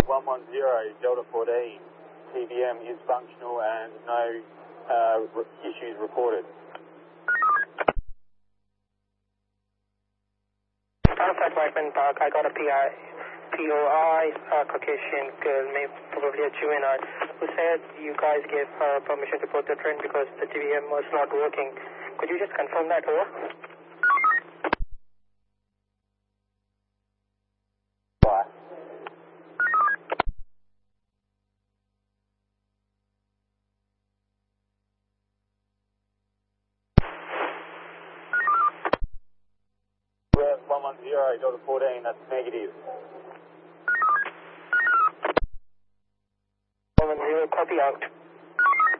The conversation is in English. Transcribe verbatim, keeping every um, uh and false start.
one one zero Delta fourteen, T V M is functional and no uh, re- issues reported. Outside Whiteman Park, I got a P I, P O I, uh, Caucasian girl, maybe probably a juvenile, who said you guys gave her permission to put the train because the T V M was not working. Could you just confirm that, over? Bye. one one zero Delta fourteen, that's negative. one one zero, copy out.